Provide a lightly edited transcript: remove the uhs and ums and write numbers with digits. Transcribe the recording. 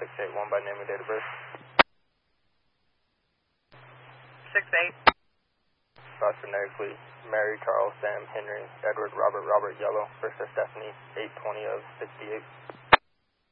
681 by name and date of birth. 6'8". Spots phonetically, Mary, Charles, Sam, Henry, Edward, Robert, Yellow, First Stephanie, 820 of 68.